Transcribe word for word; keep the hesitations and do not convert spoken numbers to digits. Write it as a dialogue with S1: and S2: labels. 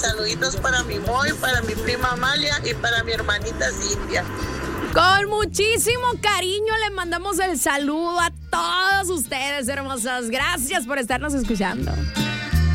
S1: Saluditos para mi Moy, para mi prima Amalia y para mi hermanita Cintia.
S2: Con muchísimo cariño le mandamos el saludo a todos ustedes, hermosas. Gracias por estarnos escuchando.